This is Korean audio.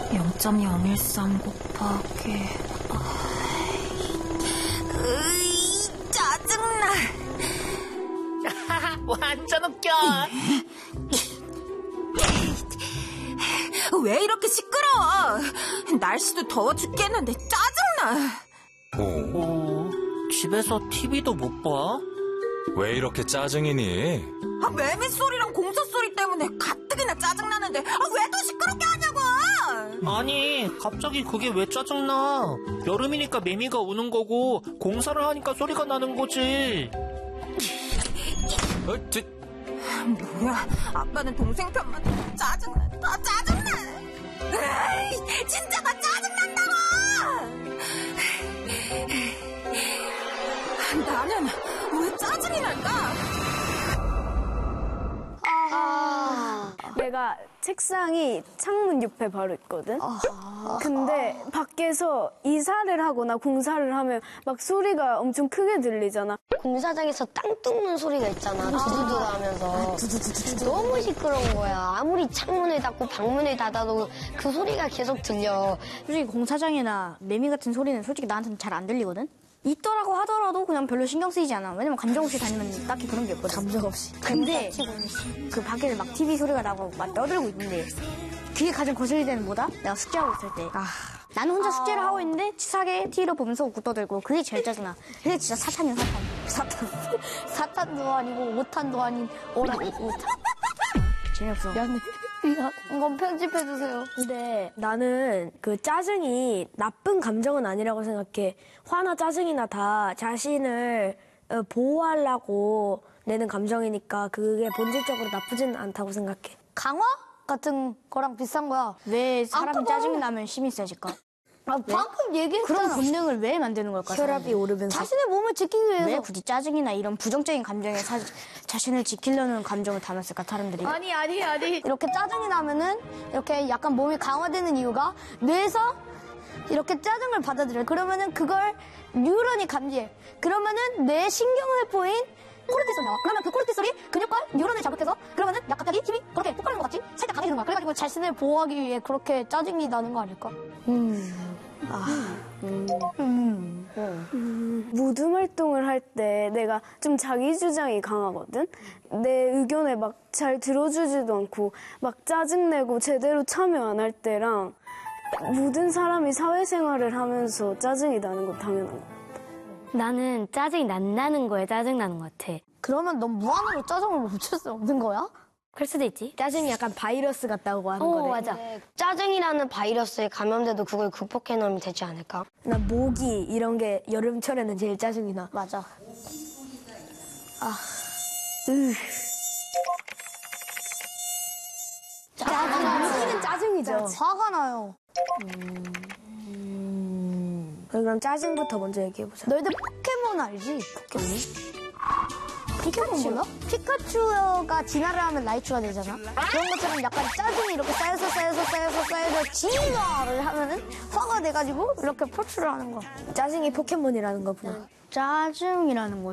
0.013 곱하기... 짜증나. 완전 웃겨. 왜 이렇게 시끄러워? 날씨도 더워 죽겠는데 짜증나. 집에서 TV도 못 봐? 왜 이렇게 짜증이니? 매미 소리랑 공소 소리 때문에 가뜩이나 짜증나는데 왜 더 시끄럽게 하냐고. 아니, 갑자기 그게 왜 짜증나? 여름이니까 매미가 우는 거고 공사를 하니까 소리가 나는 거지. 뭐야, 아빠는 동생 편만 짜증나. 더 짜증나. 에이, 진짜 나 짜증난다고. 나는 왜 짜증이 날까? 내가 책상이 창문 옆에 바로 있거든? 근데 밖에서 이사를 하거나 공사를 하면 막 소리가 엄청 크게 들리잖아. 공사장에서 땅 뚫는 소리가 있잖아. 두두두 하면서. 너무 시끄러운 거야. 아무리 창문을 닫고 방문을 닫아도 그 소리가 계속 들려. 솔직히 공사장이나 매미 같은 소리는 솔직히 나한테는 잘 안 들리거든? 있더라고 하더라도 그냥 별로 신경 쓰이지 않아. 왜냐면 감정 없이 다니면 딱히 그런 게 없거든. 감정 없이. 근데 그 밖에서 막 TV 소리가 나고 막 떠들고 있는데 그게 가장 거슬릴 때는 뭐다? 내가 숙제하고 있을 때. 나는 혼자 숙제를 하고 있는데 치사하게 TV를 보면서 웃고 떠들고 그게 제일 짜증나. 그게 진짜 사탄이야, 사탄. 사탄도 아니고 오탄도 아닌 오탄. 재미없어. 이건 편집해주세요. 근데 나는 그 짜증이 나쁜 감정은 아니라고 생각해. 화나 짜증이나 다 자신을 보호하려고 내는 감정이니까 그게 본질적으로 나쁘진 않다고 생각해. 강화 같은 거랑 비슷한 거야. 왜 사람이 짜증이 나면 힘이 세질까? 방금 얘기했잖아. 그런 본능을 왜 만드는 걸까? 혈압이 오르면서. 자신의 몸을 지키기 위해서 왜 굳이 짜증이나 이런 부정적인 감정에 자신을 지키려는 감정을 담았을까, 사람들이? 아니. 이렇게 짜증이 나면은 이렇게 약간 몸이 강화되는 이유가 뇌에서 이렇게 짜증을 받아들여. 그러면은 그걸 뉴런이 감지해. 그러면은 뇌 신경세포인 코르티솔 나와. 그러면 그 코르티솔이 근육과 뉴런을 자극해서 그러면은 약 갑자기 힘이 그렇게 폭발하는 것 같이 살짝 강해지는 거야. 그래가지고 자신을 보호하기 위해 그렇게 짜증이 나는 거 아닐까? 무드 활동을 할 때 내가 좀 자기 주장이 강하거든? 내 의견에 막 잘 들어주지도 않고 막 짜증내고 제대로 참여 안 할 때랑 모든 사람이 사회생활을 하면서 짜증이 나는 건 당연한 거 같아. 나는 짜증이 난다는 거에 짜증나는 것 같아. 그러면 넌 무한으로 짜증을 멈출 수 없는 거야? 그럴 수도 있지. 짜증이 약간 바이러스 같다고 하는 거래. 맞아. 짜증이라는 바이러스에 감염돼도 그걸 극복해내면 되지 않을까? 나 모기 이런 게 여름철에는 제일 짜증이 나. 맞아. 모기는 짜증이죠. 화가 나요. 그럼 짜증부터 먼저 얘기해보자. 너희들 포켓몬 알지? 피카츄? 피카츄가 진화를 하면 라이츄가 되잖아? 그런 것처럼 약간 짜증이 이렇게 쌓여서 진화를 하면은 화가 돼가지고 이렇게 포출을 하는 거야. 짜증이 포켓몬이라는 거구나. 짜증이라는 거